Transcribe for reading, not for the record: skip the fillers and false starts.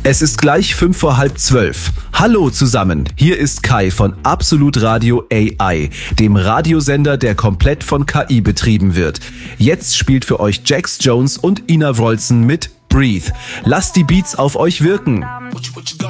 Es ist gleich 11:55. Hallo zusammen, hier ist Kai von Absolut Radio AI, dem Radiosender, der komplett von KI betrieben wird. Jetzt spielt für euch Jax Jones und Ina Wroldsen mit Breathe. Lasst die Beats auf euch wirken.